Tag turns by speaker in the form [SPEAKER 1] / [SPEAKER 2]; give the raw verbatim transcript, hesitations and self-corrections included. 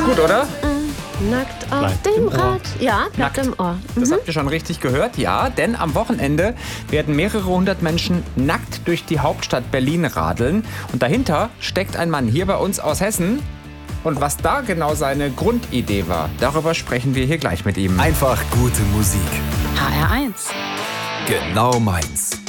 [SPEAKER 1] gut, oder?
[SPEAKER 2] Nackt auf
[SPEAKER 3] Bleibt
[SPEAKER 2] dem
[SPEAKER 3] im Ohr.
[SPEAKER 2] Rad. Ja, bleibt
[SPEAKER 1] Nackt.
[SPEAKER 2] im Ohr.
[SPEAKER 1] Das
[SPEAKER 2] Mhm.
[SPEAKER 1] habt ihr schon richtig gehört, ja, denn am Wochenende werden mehrere hundert Menschen nackt durch die Hauptstadt Berlin radeln. Und dahinter steckt ein Mann hier bei uns aus Hessen. Und was da genau seine Grundidee war, darüber sprechen wir hier gleich mit ihm.
[SPEAKER 4] Einfach gute Musik.
[SPEAKER 5] H R eins.
[SPEAKER 4] Genau meins.